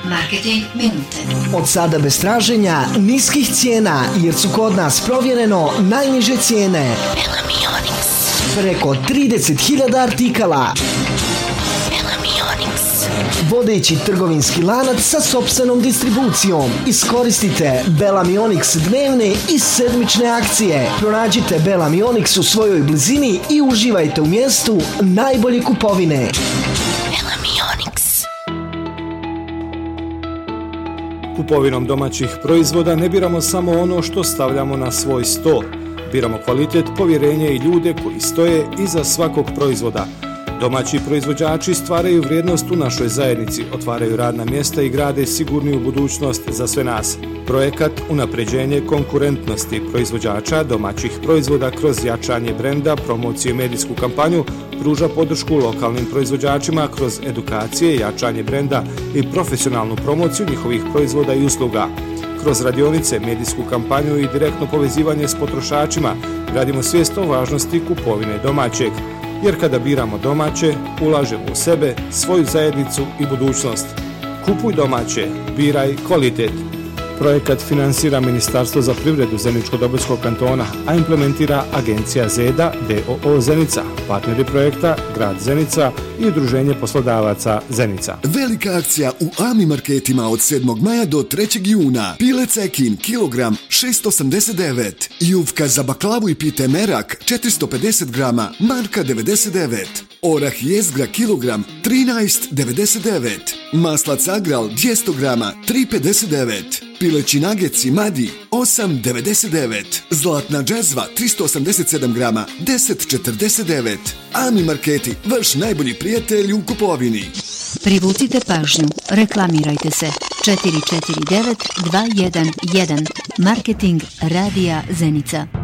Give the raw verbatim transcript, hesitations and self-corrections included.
Marketing minute. Od sada bez traženja niskih cijena, jer su kod nas provjereno najniže cijene. Belamionix. Preko trideset hiljada artikala. Belamionix. Vodeći trgovinski lanac sa sopstvenom distribucijom. Iskoristite Belamionix dnevne i sedmične akcije. Pronađite Belamionix u svojoj blizini i uživajte u mjestu najbolje kupovine. Belamionix. Kupovinom domaćih proizvoda ne biramo samo ono što stavljamo na svoj stol. Biramo kvalitet, povjerenje i ljude koji stoje iza svakog proizvoda. Domaći proizvođači stvaraju vrijednost u našoj zajednici, otvaraju radna mjesta i grade sigurniju budućnost za sve nas. Projekat Unapređenje konkurentnosti proizvođača domaćih proizvoda kroz jačanje brenda, promociju i medijsku kampanju pruža podršku lokalnim proizvođačima kroz edukacije, jačanje brenda i profesionalnu promociju njihovih proizvoda i usluga. Kroz radionice, medijsku kampanju i direktno povezivanje s potrošačima gradimo svijest o važnosti kupovine domaćeg. Jer kada biramo domaće, ulažemo u sebe, svoju zajednicu i budućnost. Kupuj domaće, biraj kvalitet. Projekat finansira Ministarstvo za privredu Zeničko-Dobojskog kantona, a implementira Agencija Zeda d o o Zenica, partneri projekta Grad Zenica i Udruženje poslodavaca Zenica. Velika akcija u Ami marketima od sedmog maja do trećeg juna. Pile cekin kilogram šesto osamdeset devet. Jufka za baklavu i pite merak četiristo pedeset grama marka devedeset devet. Orah jezgra kilogram trinaest devedeset devet. Maslac Agral dvjesto grama tri pedeset devet. Pileći nageci Madi osam devedeset devet. Zlatna džezva tristo osamdeset sedam grama deset četrdeset devet. Ami marketi, vaš najbolji prijatelj u kupovini. Privucite pažnju, reklamirajte se. četiri četiri devet dva jedan jedan. Marketing Radija Zenica.